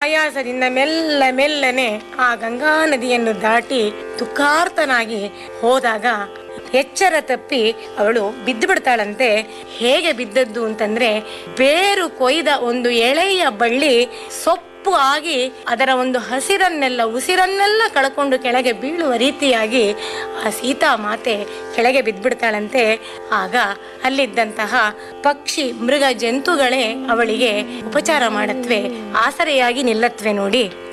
ಆಯಾಸದಿಂದ ಮೆಲ್ಲನೆ ಆ ಗಂಗಾ ನದಿಯನ್ನು ದಾಟಿ ದುಃಖಾರ್ತನಾಗಿ ಹೋದಾಗ ಎಚ್ಚರ ತಪ್ಪಿ ಅವಳು ಬಿದ್ದು ಬಿಡ್ತಾಳಂತೆ. ಹೇಗೆ ಬಿದ್ದದ್ದು ಅಂತಂದ್ರೆ, ಬೇರು ಕೊಯ್ದ ಒಂದು ಎಳೆಯ ಬಳ್ಳಿ ಸೊಪ್ಪು ಆಗಿ ಅದರ ಒಂದು ಉಸಿರನ್ನೆಲ್ಲ ಕಳ್ಕೊಂಡು ಕೆಳಗೆ ಬೀಳುವ ರೀತಿಯಾಗಿ ಆ ಸೀತಾ ಮಾತೆ ಕೆಳಗೆ ಬಿದ್ದ್ಬಿಡ್ತಾಳಂತೆ. ಆಗ ಅಲ್ಲಿದ್ದಂತಹ ಪಕ್ಷಿ ಮೃಗ ಜಂತುಗಳೇ ಅವಳಿಗೆ ಉಪಚಾರ ಮಾಡತ್ವೆ, ಆಸರೆಯಾಗಿ ನಿಲ್ಲತ್ವೆ ನೋಡಿ.